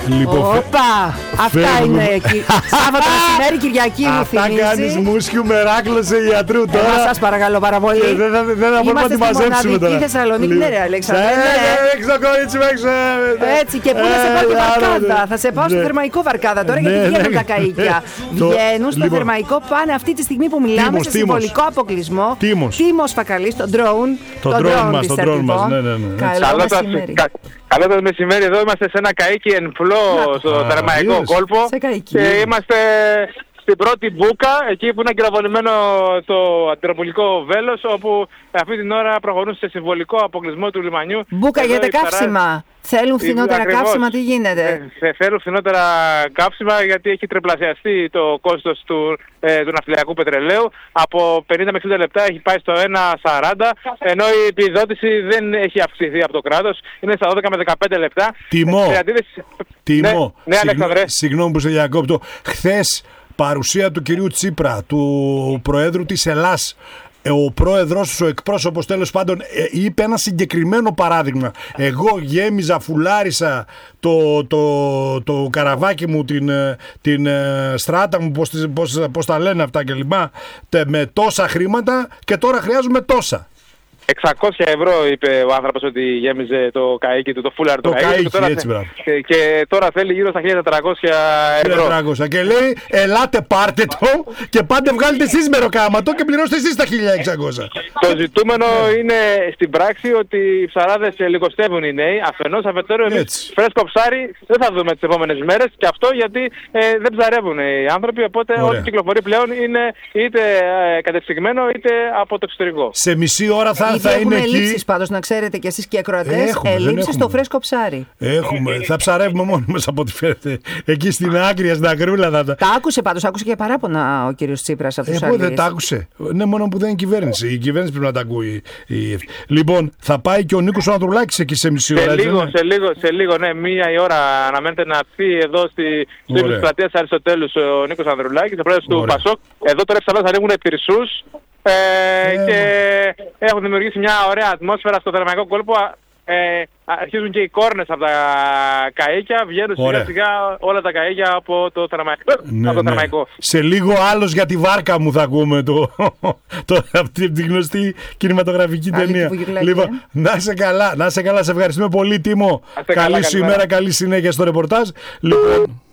Λοιπόν, Όπα! Αυτά είναι εκεί. Σάββατο μεσημέρι, Κυριακή μου θυμίζει. Αυτά κάνεις μουσιου μεράκλο σε ιατρού τώρα. Σας παρακαλώ πάρα πολύ. Δεν θα μπορούμε να τη μαζέψουμε τώρα. Είμαστε στη Θεσσαλονίκη, ναι ρε Αλέξανδρε. Έξω κορίτσι μου, έξω. Έτσι, και πού να σε πάω και Βαρκάδα. Θα σε πάω στο Θερμαϊκό Βαρκάδα τώρα, γιατί βγαίνουν τα καΐκια. Βγαίνουν στο Θερμαϊκό, πάνε αυτή τη στιγμή που μιλάμε σε συμβολικό αποκλεισμό. Τίμος Φακαλής, τον drone. Τον drone μας, Καλό μεσημέρι. Καλό το μεσημέρι, εδώ είμαστε σε ένα καΐκι εν φλό στο Θερμαϊκό κόλπο και είμαστε στην πρώτη μπούκα, εκεί που είναι αγκυραβολημένο το αντιρροπολικό βέλος, όπου αυτή την ώρα προχωρούν σε συμβολικό αποκλεισμό του λιμανιού. Μπούκα για τα καύσιμα. Θέλουν φθηνότερα καύσιμα, τι γίνεται? Θέλουν φθηνότερα καύσιμα, γιατί έχει τριπλασιαστεί το κόστος του ναυτιλιακού πετρελαίου. Από 50 με 60 λεπτά έχει πάει στο 1,40, ενώ η επιδότηση δεν έχει αυξηθεί από το κράτος. Είναι στα 12 με 15 λεπτά. Τιμό. Ναι, Αλέξανδρε. Συγγνώμη που σε διακόπτω. Χθες παρουσία του κυρίου Τσίπρα, του Προέδρου της Ελλάς, ο πρόεδρος, ο εκπρόσωπος τέλος πάντων, είπε ένα συγκεκριμένο παράδειγμα. Εγώ γέμιζα, φουλάρισα το καραβάκι μου, την στράτα μου, πώς τα λένε αυτά κλπ, με τόσα χρήματα, και τώρα χρειάζομαι τόσα. 600 ευρώ είπε ο άνθρωπος ότι γέμιζε το καΐκι του, το φούλαρ του καΐκι. Και τώρα θέλει γύρω στα 1.400 ευρώ. 1.400. Και λέει, ελάτε πάρτε το και πάτε βγάλετε εσείς μεροκάματο και πληρώστε εσείς τα 1.600. Το ζητούμενο είναι στην πράξη ότι οι ψαράδες λιγοστεύουν οι νέοι. Αφενός, αφετέρου, εμείς φρέσκο ψάρι δεν θα δούμε τις επόμενες μέρες, και αυτό γιατί δεν ψαρεύουν οι άνθρωποι. Οπότε ό,τι κυκλοφορεί πλέον είναι είτε κατεψυγμένο είτε από το εξωτερικό. Σε μισή ώρα θα είναι εκεί. Ελλείψεις πάντως, να ξέρετε κι εσείς και οι ακροατές, ελλείψεις στο φρέσκο ψάρι. Έχουμε. Θα ψαρεύουμε μόνοι μας από ό,τι φαίνεται. Εκεί στην άκρη, στην ακρούλα θα τα. Τα άκουσε πάντως, άκουσε και παράπονα ο κύριος Τσίπρας από τους άλλους. Εγώ δεν τα άκουσε. Ναι, μόνο που δεν είναι η κυβέρνηση. Η κυβέρνηση πρέπει να τα ακούει. Λοιπόν, θα πάει και ο Νίκος Ανδρουλάκης εκεί σε μισή ώρα. Σε λίγο, ναι, 1 η ώρα αναμένεται να έρθει εδώ στη ύψη της πλατείας Αριστοτέλους ο Νίκος Ανδρουλάκης, ο πρόεδρος του Πασόκ. Εδώ τώρα θα ανοίγουν πυρσούς. Και έχουν δημιουργήσει μια ωραία ατμόσφαιρα στο Θερμαϊκό κόλπο. Αρχίζουν και οι κόρνες από τα καΐκια, βγαίνουν σιγά σιγά όλα τα καΐκια από το Θερμαϊκό. Σε λίγο άλλος για τη βάρκα μου θα ακούμε αυτή τη γνωστή κινηματογραφική ταινία. Λοιπόν, να είσαι καλά, σε ευχαριστούμε πολύ, Τίμο. Καλή σου ημέρα, καλή συνέχεια στο ρεπορτάζ. Λοιπόν,